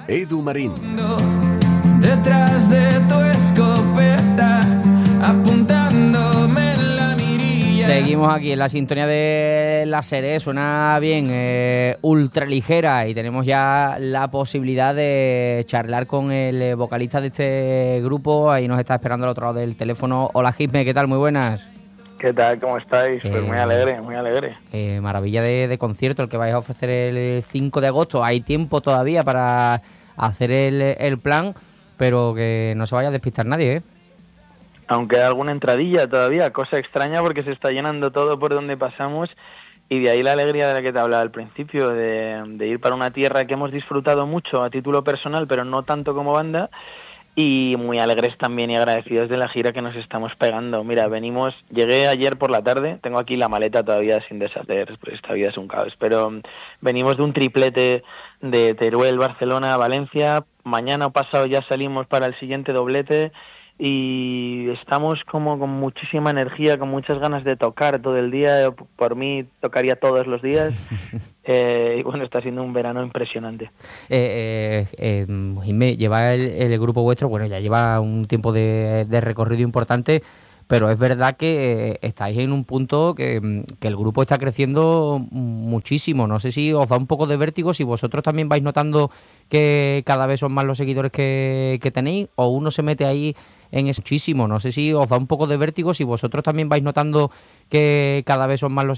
Edu Marín. Detrás de tu escopeta, apuntándome en la mirilla. Seguimos aquí en la sintonía de La Serie, suena bien, ultra ligera, y tenemos ya la posibilidad de charlar con el vocalista de este grupo. Ahí nos está esperando al otro lado del teléfono. Hola, Jisme, ¿qué tal? Muy buenas. ¿Qué tal? ¿Cómo estáis? Pues muy alegre, muy alegre. Maravilla de concierto el que vais a ofrecer el 5 de agosto. Hay tiempo todavía para hacer el plan, pero que no se vaya a despistar nadie, ¿eh? Aunque hay alguna entradilla todavía, cosa extraña porque se está llenando todo por donde pasamos, y de ahí la alegría de la que te hablaba al principio, de ir para una tierra que hemos disfrutado mucho a título personal, pero no tanto como banda, y muy alegres también y agradecidos de la gira que nos estamos pegando. Mira, llegué ayer por la tarde, tengo aquí la maleta todavía sin deshacer, pues esta vida es un caos, pero venimos de un triplete de Teruel, Barcelona, Valencia. Mañana o pasado ya salimos para el siguiente doblete y estamos como con muchísima energía, con muchas ganas de tocar todo el día. Por mí tocaría todos los días. Y bueno, está siendo un verano impresionante. Jimé, lleva el grupo vuestro, bueno, ya lleva un tiempo de recorrido importante, pero es verdad que estáis en un punto que el grupo está creciendo muchísimo. No sé si os da un poco de vértigo, si vosotros también vais notando que cada vez son más los seguidores que tenéis, o uno se mete ahí en eso muchísimo. No sé si os da un poco de vértigo, si vosotros también vais notando que cada vez son más los